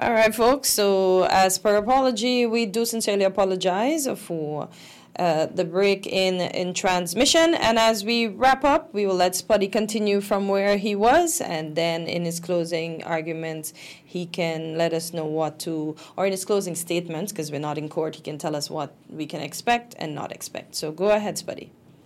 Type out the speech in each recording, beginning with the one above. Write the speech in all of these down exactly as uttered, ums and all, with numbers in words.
All right, folks. So, as per apology, we do sincerely apologize for uh, the break in, in transmission. And as we wrap up, we will let Spuddy continue from where he was. And then in his closing arguments, he can let us know what to, or in his closing statements, because we're not in court, he can tell us what we can expect and not expect. So, go ahead, Spuddy.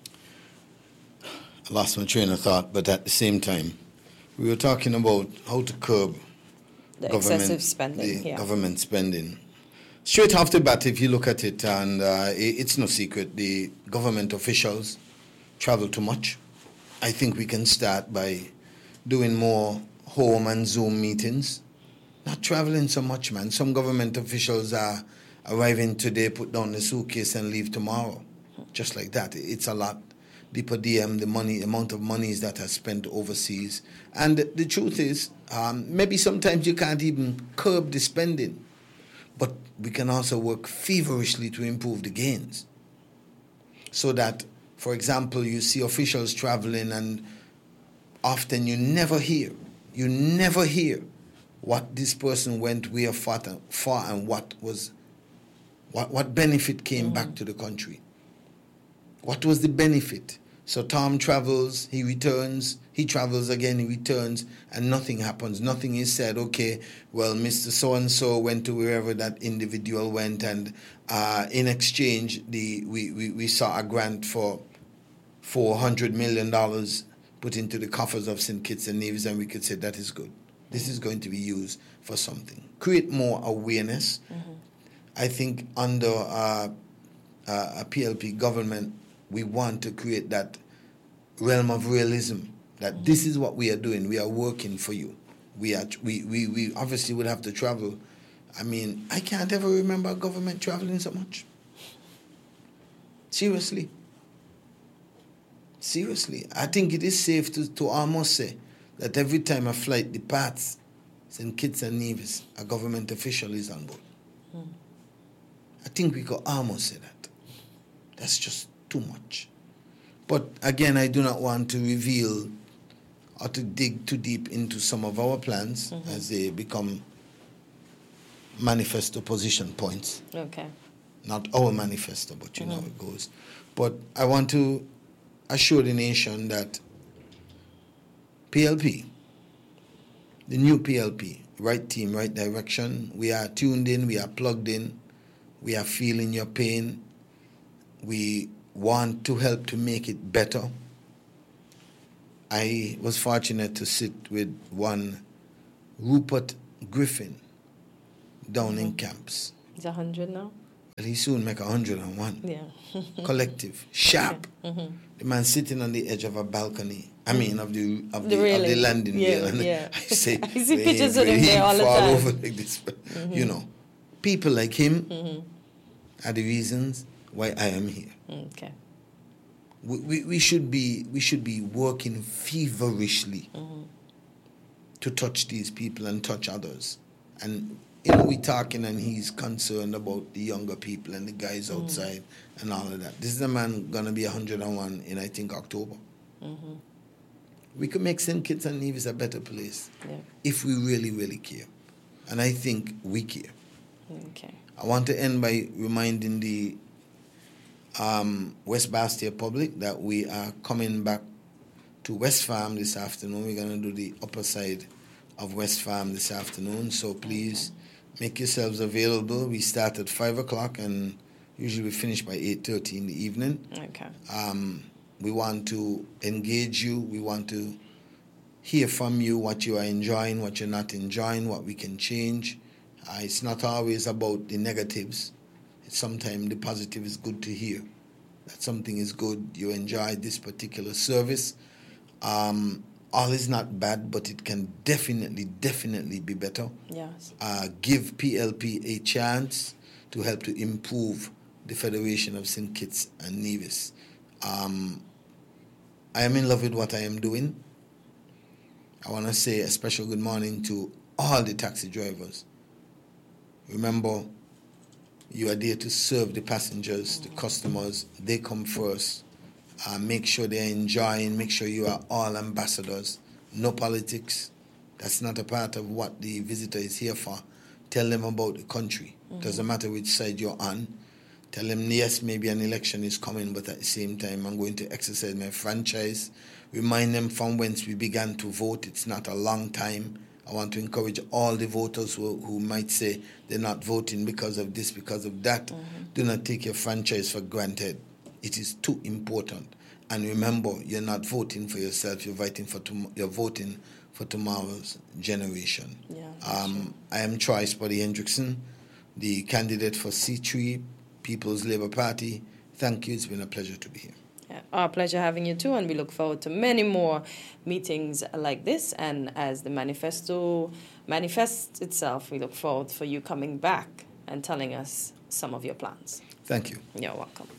I lost my train of thought, but at the same time, we were talking about how to curb the excessive spending. The yeah. government spending. Straight off the bat, if you look at it, and uh, it's no secret, the government officials travel too much. I think we can start by doing more home and Zoom meetings. Not traveling so much, man. Some government officials are arriving today, put down the suitcase and leave tomorrow. Just like that. It's a lot. The per diem, the money, amount of monies that are spent overseas. And the, the truth is, um, maybe sometimes you can't even curb the spending, but we can also work feverishly to improve the gains. So that, for example, you see officials traveling and often you never hear, you never hear what this person went where far, far and what was, what, what benefit came mm. back to the country. What was the benefit? So Tom travels, he returns, he travels again, he returns, and nothing happens. Nothing is said, okay, well, Mister So-and-so went to wherever that individual went, and uh, in exchange, the we, we, we saw a grant for four hundred million dollars put into the coffers of Saint Kitts and Nevis, and we could say that is good. This is going to be used for something. Create more awareness. Mm-hmm. I think under uh, uh, a P L P government, we want to create that realm of realism, that mm-hmm. this is what we are doing. We are working for you. We are. We, we, we obviously would have to travel. I mean, I can't ever remember a government traveling so much. Seriously. Seriously. I think it is safe to, to almost say that every time a flight departs Saint Kitts and Nevis, a government official is on board. Mm. I think we could almost say that. That's just too much. But again, I do not want to reveal or to dig too deep into some of our plans mm-hmm. as they become manifesto position points. Okay. Not our manifesto, but you mm-hmm. know how it goes. But I want to assure the nation that P L P, the new P L P, right team, right direction, we are tuned in, we are plugged in, we are feeling your pain, we want to help to make it better. I was fortunate to sit with one Rupert Griffin down mm-hmm. in camps. He's a hundred now? Well, he soon make a hundred and one. Yeah. Collective, sharp. Yeah. Mm-hmm. The man sitting on the edge of a balcony. I mean, of the of the, the, of the landing yeah, gear. And yeah. I say, I see pictures of him there all the fall time. over like this. Mm-hmm. You know, people like him mm-hmm. are the reasons why I am here. Okay. We, we, we should be we should be working feverishly mm-hmm. to touch these people and touch others. And you know, we talking and he's concerned about the younger people and the guys mm-hmm. outside and all of that. This is a man gonna be one hundred and one in I think October. Mm-hmm. We could make Saint Kitts and Nevis a better place yeah. if we really, really care. And I think we care. Okay. I want to end by reminding the Um, West Bastia public that we are coming back to West Farm this afternoon. We're going to do the upper side of West Farm this afternoon, so please okay. make yourselves available. We start at five o'clock and usually we finish by eight thirty in the evening. Okay. Um, we want to engage you. We want to hear from you what you are enjoying, what you're not enjoying, what we can change. Uh, it's not always about the negatives. Sometimes the positive is good to hear. That something is good. You enjoy this particular service. Um, all is not bad, but it can definitely, definitely be better. Yes. Uh, give P L P a chance to help to improve the Federation of Saint Kitts and Nevis. Um, I am in love with what I am doing. I want to say a special good morning to all the taxi drivers. Remember, you are there to serve the passengers, the customers. They come first. Uh, make sure they're enjoying. Make sure you are all ambassadors. No politics. That's not a part of what the visitor is here for. Tell them about the country. Mm-hmm. Doesn't matter which side you're on. Tell them, yes, maybe an election is coming, but at the same time, I'm going to exercise my franchise. Remind them from whence we began to vote. It's not a long time. I want to encourage all the voters who, who might say they're not voting because of this, because of that. Mm-hmm. Do not take your franchise for granted. It is too important. And remember, you're not voting for yourself. You're voting for tom- you're voting for tomorrow's generation. Yeah, um, I am Troy Spuddy Hendrickson, the candidate for C three, People's Labour Party. Thank you. It's been a pleasure to be here. Yeah, our pleasure having you too, and we look forward to many more meetings like this. And as the manifesto manifests itself, we look forward for you coming back and telling us some of your plans. Thank you. You're welcome.